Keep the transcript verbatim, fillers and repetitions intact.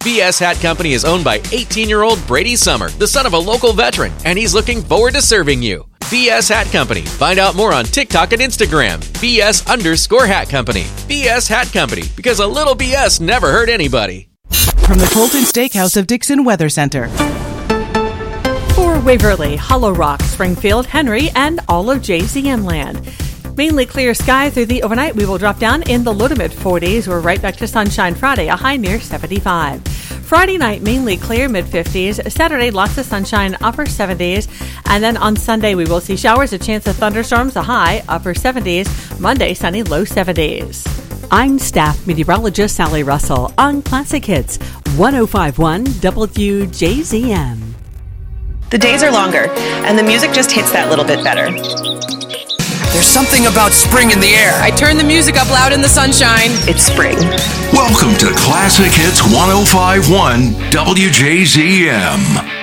V S Hat Company is owned by eighteen-year-old Brady Summer, the son of a local veteran, and he's looking forward to serving you. V S Hat Company. Find out more on TikTok and Instagram. V S underscore Hat Company. V S Hat Company, because a little B S never hurt anybody. From the Colton Steakhouse of Dixon Weather Center. For Waverly, Hollow Rock, Springfield, Henry, and all of J Z M land. Mainly clear sky through the overnight. We will drop down in the low to mid forties. We're right back to sunshine Friday, a high near seventy-five. Friday night, mainly clear, mid fifties. Saturday, lots of sunshine, upper seventies. And then on Sunday, we will see showers, a chance of thunderstorms, a high, upper seventies. Monday, sunny, low seventies. I'm staff meteorologist Sally Russell on Classic Hits, one oh five point one W J Z M. The days are longer, and the music just hits that little bit better. There's something about spring in the air. I turn the music up loud in the sunshine. It's spring. Welcome to Classic Hits one oh five point one W J Z M.